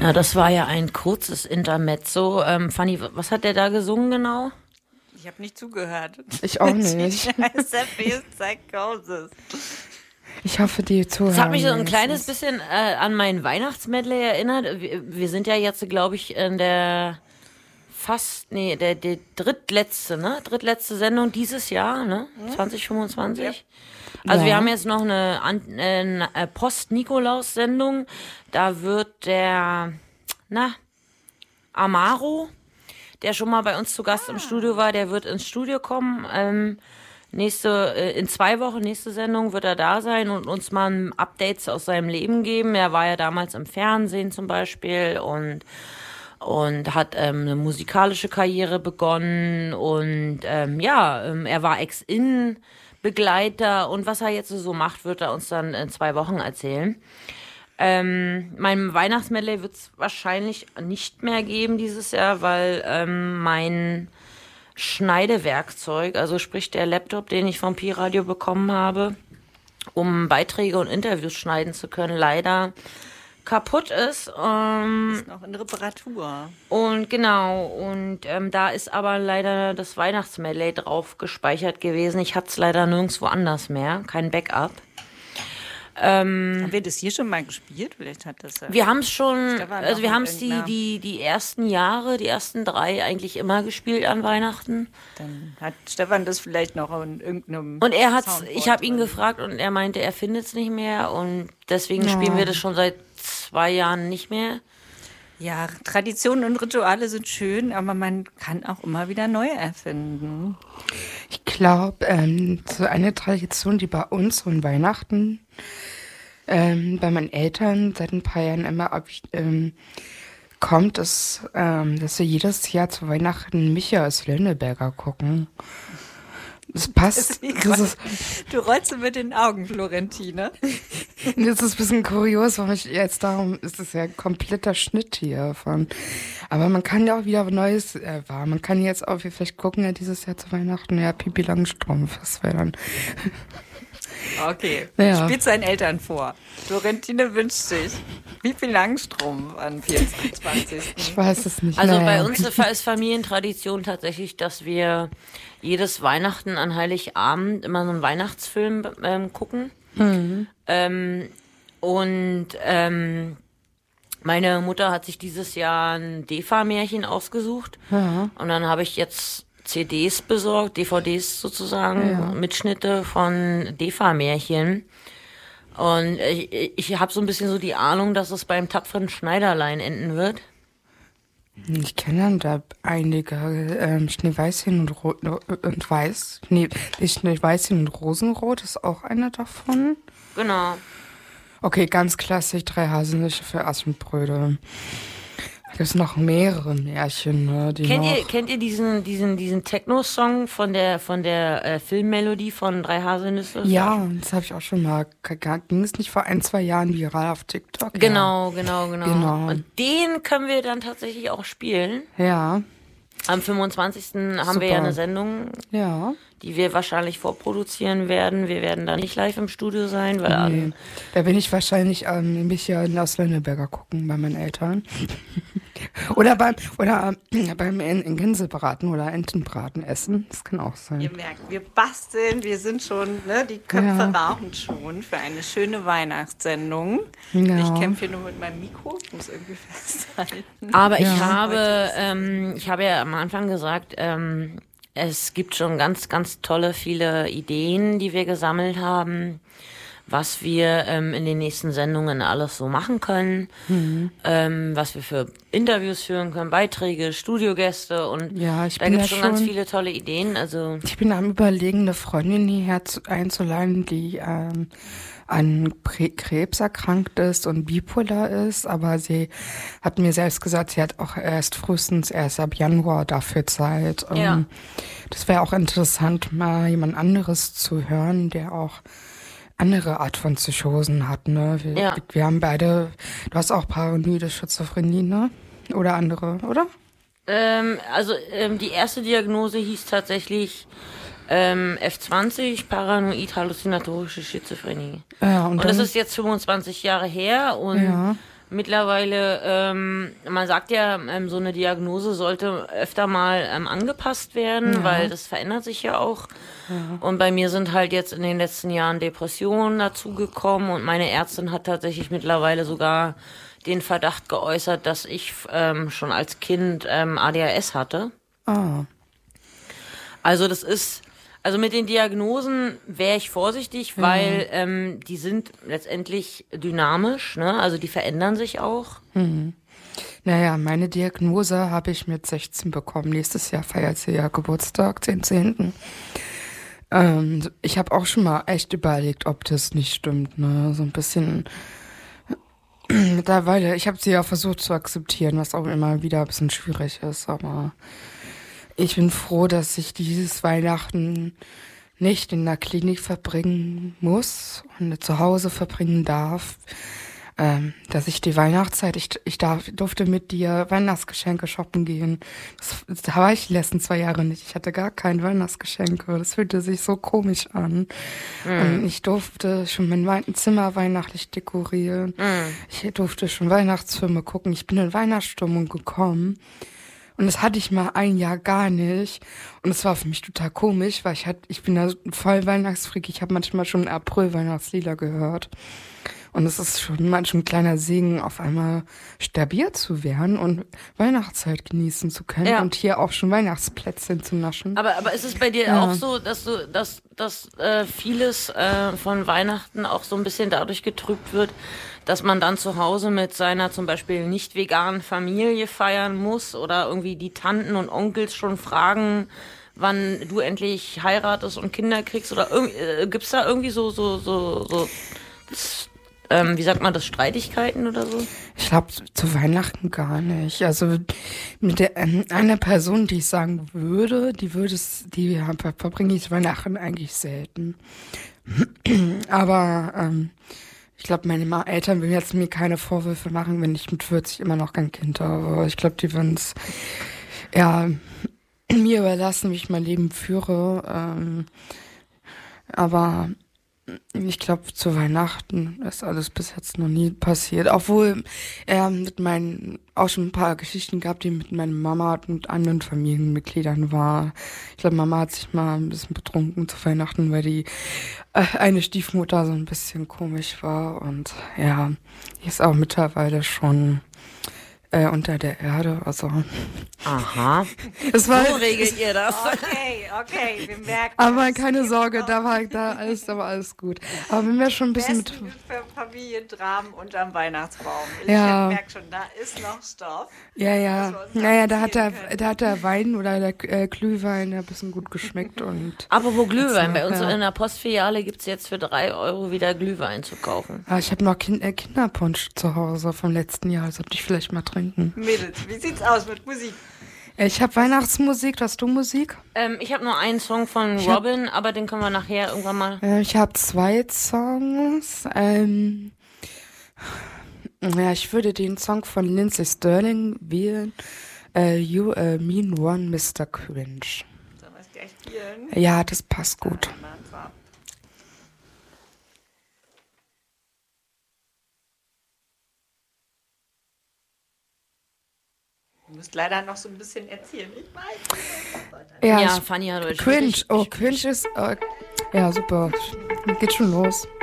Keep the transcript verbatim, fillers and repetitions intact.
Ja, das war ja ein kurzes Intermezzo. Ähm, Fanny, was hat der da gesungen genau? Ich habe nicht zugehört. Ich auch nicht. Psychosis. Ich hoffe, die Zuhörer. Das hat mich so ein kleines bisschen äh, an mein Weihnachtsmedley erinnert. Wir, wir sind ja jetzt, glaube ich, in der fast, nee, der, der drittletzte, ne? Drittletzte Sendung dieses Jahr, ne? zwanzig fünfundzwanzig. Ja. Also Ja. wir haben jetzt noch eine, eine Post-Nikolaus-Sendung. Da wird der, na, Amaro, der schon mal bei uns zu Gast ah. im Studio war, der wird ins Studio kommen. Ähm, nächste, äh, in zwei Wochen, nächste Sendung, wird er da sein und uns mal Updates aus seinem Leben geben. Er war ja damals im Fernsehen zum Beispiel und und hat ähm, eine musikalische Karriere begonnen und ähm, ja, ähm, er war Ex-In-Begleiter und was er jetzt so macht, wird er uns dann in zwei Wochen erzählen. Ähm, mein Weihnachtsmedley wird es wahrscheinlich nicht mehr geben dieses Jahr, weil ähm, mein Schneidewerkzeug, also sprich der Laptop, den ich vom Pi-Radio bekommen habe, um Beiträge und Interviews schneiden zu können, leider kaputt ist. Ähm, ist noch in Reparatur. Und genau, und ähm, da ist aber leider das Weihnachtsmedley drauf gespeichert gewesen. Ich hatte es leider nirgendwo anders mehr, kein Backup. Ähm, haben wir das hier schon mal gespielt? Vielleicht hat das ja wir haben es schon, also wir haben es die, die, die ersten Jahre, die ersten drei eigentlich immer gespielt an Weihnachten. Dann hat Stefan das vielleicht noch in irgendeinem Und er hat's, ich habe ihn gefragt und er meinte, er findet es nicht mehr und deswegen ja. spielen wir das schon seit zwei Jahren nicht mehr. Ja, Traditionen und Rituale sind schön, aber man kann auch immer wieder neu erfinden. Ich glaube, ähm, so eine Tradition, die bei uns so in Weihnachten ähm, bei meinen Eltern seit ein paar Jahren immer ab, ähm, kommt, ist, ähm, dass wir jedes Jahr zu Weihnachten Micha aus Lönneberger gucken. Das passt. Das ist, du rollst so mit den Augen, Florentine. Das ist ein bisschen kurios, weil ich jetzt darum ist es ja ein kompletter Schnitt hier von. Aber man kann ja auch wieder Neues erfahren. Man kann jetzt auch vielleicht gucken, ja dieses Jahr zu Weihnachten, ja Pipi Langstrumpf, das wäre dann. Okay, ja. Spielt seinen Eltern vor. Florentine wünscht sich Pipi Langstrumpf an vierundzwanzigsten Ich weiß es nicht. Also naja. bei uns ist Familientradition tatsächlich, dass wir jedes Weihnachten an Heiligabend immer so einen Weihnachtsfilm ähm, gucken. Mhm. Ähm, und ähm, meine Mutter hat sich dieses Jahr ein D E F A-Märchen ausgesucht. Ja. Und dann habe ich jetzt C Ds besorgt, D V Ds sozusagen, ja. Mitschnitte von D E F A-Märchen. Und ich, ich habe so ein bisschen so die Ahnung, dass es beim tapferen Schneiderlein enden wird. Ich kenne da einige, ähm, Schneeweißchen und, Ro- und Weiß. Nee, Schneeweißchen und Rosenrot ist auch eine davon. Genau. Okay, ganz klassisch, drei Haselnüsse für Aschenbrödel. Da gibt es noch mehrere Märchen, ne, die Kennt noch... ihr, kennt ihr diesen, diesen, diesen Techno-Song von der, von der äh, Filmmelodie von Drei Haselnüsse? Ja, das habe ich auch schon mal. Ging es nicht vor ein, zwei Jahren viral auf TikTok? Genau, ja. genau, genau, genau. Und den können wir dann tatsächlich auch spielen. Ja. Am fünfundzwanzigsten haben Super. wir ja eine Sendung, ja. die wir wahrscheinlich vorproduzieren werden. Wir werden da nicht live im Studio sein, weil nee. Da bin ich wahrscheinlich ähm, mich ja in Aus Lönneberger gucken bei meinen Eltern. oder beim oder äh, beim in Gänsebraten oder Entenbraten essen. Das kann auch sein. Ihr merkt, wir basteln, wir sind schon, ne, die Köpfe ja. rauchen schon für eine schöne Weihnachtssendung. Ja. Ich kämpfe hier nur mit meinem Mikro, ich muss irgendwie festhalten. Aber ich ja. habe, ähm, ich habe ja am Anfang gesagt, ähm, es gibt schon ganz, ganz tolle, viele Ideen, die wir gesammelt haben, was wir ähm, in den nächsten Sendungen alles so machen können, mhm. ähm, was wir für Interviews führen können, Beiträge, Studiogäste und ja, ich da bin gibt es ja schon ganz schon, viele tolle Ideen. Also ich bin am Überlegen, eine Freundin hierher zu, einzuladen, die ähm, an Krebs erkrankt ist und bipolar ist, aber sie hat mir selbst gesagt, sie hat auch erst frühestens erst ab Januar dafür Zeit. Ja. Das wäre auch interessant, mal jemand anderes zu hören, der auch andere Art von Psychosen hat, ne? Wir, ja. wir haben beide, du hast auch paranoide Schizophrenie, ne? Oder andere, oder? Ähm, also ähm, die erste Diagnose hieß tatsächlich ähm, F zwanzig, paranoid halluzinatorische Schizophrenie. Ja, und, und das ist jetzt fünfundzwanzig Jahre her und ja. Mittlerweile, ähm, man sagt ja, ähm, so eine Diagnose sollte öfter mal ähm, angepasst werden, ja. weil das verändert sich ja auch. Ja. Und bei mir sind halt jetzt in den letzten Jahren Depressionen dazugekommen und meine Ärztin hat tatsächlich mittlerweile sogar den Verdacht geäußert, dass ich ähm, schon als Kind ähm, A D H S hatte. Ah. Also das ist... Also mit den Diagnosen wäre ich vorsichtig, weil mhm. ähm, die sind letztendlich dynamisch, ne? Also die verändern sich auch. Mhm. Naja, meine Diagnose habe ich mit sechzehn bekommen. Nächstes Jahr feiert sie ja Geburtstag, den zehnten Ähm, ich habe auch schon mal echt überlegt, ob das nicht stimmt, ne? So ein bisschen mittlerweile, ich habe sie ja versucht zu akzeptieren, was auch immer wieder ein bisschen schwierig ist, aber ich bin froh, dass ich dieses Weihnachten nicht in der Klinik verbringen muss und zu Hause verbringen darf. Ähm, dass ich die Weihnachtszeit, ich, ich darf, durfte mit dir Weihnachtsgeschenke shoppen gehen. Das, das war ich die letzten zwei Jahre nicht. Ich hatte gar kein Weihnachtsgeschenke. Das fühlte sich so komisch an. Mm. Und ich durfte schon mein Zimmer weihnachtlich dekorieren. Mm. Ich durfte schon Weihnachtsfilme gucken. Ich bin in Weihnachtsstimmung gekommen. Und das hatte ich mal ein Jahr gar nicht. Und es war für mich total komisch, weil ich halt, ich bin da voll Weihnachtsfreak. Ich habe manchmal schon April Weihnachtslieder gehört. Und es ist schon manchmal ein kleiner Segen, auf einmal stabil zu werden und Weihnachtszeit genießen zu können ja. und hier auch schon Weihnachtsplätzchen zu naschen. Aber, aber ist es bei dir ja. auch so, dass du, dass, dass äh, vieles äh, von Weihnachten auch so ein bisschen dadurch getrübt wird, dass man dann zu Hause mit seiner zum Beispiel nicht veganen Familie feiern muss oder irgendwie die Tanten und Onkels schon fragen, wann du endlich heiratest und Kinder kriegst oder äh, gibt's da irgendwie so so so so ähm, wie sagt man das, Streitigkeiten oder so? Ich glaube zu Weihnachten gar nicht. Also mit der ähm, einer Person, die ich sagen würde, die würde es, die verbringe ich Weihnachten eigentlich selten. Aber ähm, ich glaube, meine Eltern würden jetzt mir keine Vorwürfe machen, wenn ich mit vierzig immer noch kein Kind habe. Ich glaube, die würden es ja mir überlassen, wie ich mein Leben führe. Ähm, aber ich glaube, zu Weihnachten ist alles bis jetzt noch nie passiert. Obwohl er ähm, mit meinen auch schon ein paar Geschichten gab, die mit meiner Mama und anderen Familienmitgliedern war. Ich glaube, Mama hat sich mal ein bisschen betrunken zu Weihnachten, weil die äh, eine Stiefmutter so ein bisschen komisch war. Und ja, die ist auch mittlerweile schon äh, unter der Erde. Also aha. Es war, so regelt ihr das. Okay, okay, wir merken. Aber keine Sorge, da war da alles, da war alles gut. Aber wenn wir schon ein bisschen mit für Familiendramen unterm Weihnachtsbaum. Ich ja. merke schon, da ist noch Stoff. Ja, ja. Naja, da hat der, da hat der Wein oder der äh, Glühwein ein bisschen gut geschmeckt und. Apropos Glühwein, bei uns ja. in der Postfiliale gibt's jetzt für drei Euro wieder Glühwein zu kaufen. Ah, ich habe noch kind, äh, Kinderpunsch zu Hause vom letzten Jahr, sollte ich vielleicht mal trinken. Mädels, wie sieht's aus mit Musik? Ich habe Weihnachtsmusik, hast du Musik? Ähm, ich habe nur einen Song von ich Robin, hab, aber den können wir nachher irgendwann mal... Äh, ich habe zwei Songs. Ähm, ja, ich würde den Song von Lindsey Sterling wählen. Äh, You uh, Mean One, Mister Cringe. Sollen wir es gleich spielen? Ja, das passt gut. Du musst leider noch so ein bisschen erzählen. Ich weiß. Ja, ja Fanny hat euch Cringe. Oh, Cringe ist. Uh, ja, super. Geht schon los.